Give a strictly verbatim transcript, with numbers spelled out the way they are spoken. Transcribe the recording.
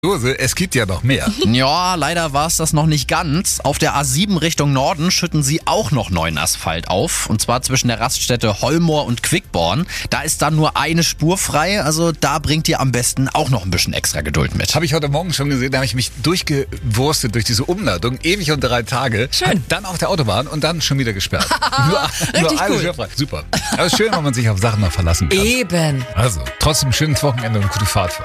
Dose, es gibt ja noch mehr. Ja, leider war es das noch nicht ganz. Auf der A sieben Richtung Norden schütten sie auch noch neuen Asphalt auf. Und zwar zwischen der Raststätte Hollmoor und Quickborn. Da ist dann nur eine Spur frei. Also da bringt ihr am besten auch noch ein bisschen extra Geduld mit. Habe ich heute Morgen schon gesehen, da habe ich mich durchgewurstet durch diese Umleitung. Ewig und drei Tage. Schön. Dann auf der Autobahn und dann schon wieder gesperrt. nur Richtig nur eine gut. Spur frei. Super. Aber es ist schön, wenn man sich auf Sachen mal verlassen kann. Eben. Also, trotzdem schönes Wochenende und gute Fahrt.